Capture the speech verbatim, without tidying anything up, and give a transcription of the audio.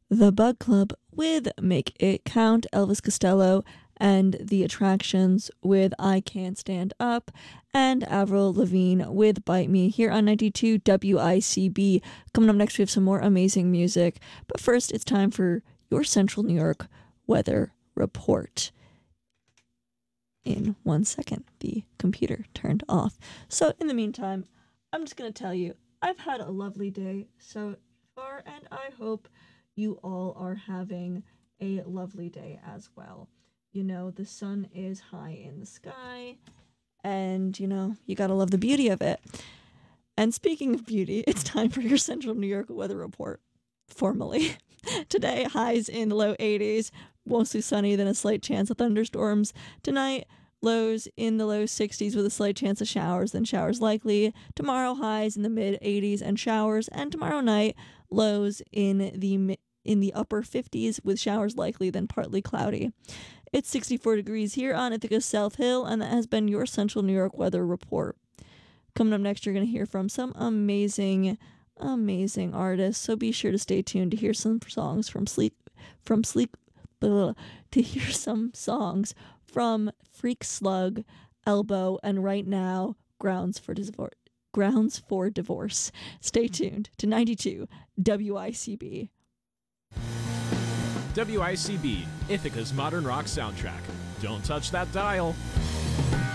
The Bug Club with Make It Count, Elvis Costello, and The Attractions with I Can't Stand Up, and Avril Lavigne with Bite Me here on ninety-two W I C B. Coming up next, we have some more amazing music. But first, it's time for your Central New York weather report. In one second, the computer turned off. So, in the meantime, I'm just going to tell you, I've had a lovely day so far, and I hope you all are having a lovely day as well. You know, the sun is high in the sky, and, you know, you gotta love the beauty of it. And speaking of beauty, it's time for your Central New York weather report, formally. Today, highs in the low eighties, mostly sunny, then a slight chance of thunderstorms. Tonight, lows in the low sixties with a slight chance of showers, then showers likely. Tomorrow, highs in the mid eighties and showers. And tomorrow night, lows in the in the upper fifties with showers likely, then partly cloudy. It's sixty-four degrees here on Ithaca South Hill, and that has been your Central New York weather report. Coming up next, you're going to hear from some amazing, amazing artists. So be sure to stay tuned to hear some songs from Sleep, from Sleep, blah, to hear some songs from Freak Slug, Elbow, and right now, Grounds for Divorce. Grounds for Divorce. Stay tuned to ninety-two W I C B. W I C B, Ithaca's modern rock soundtrack. Don't touch that dial.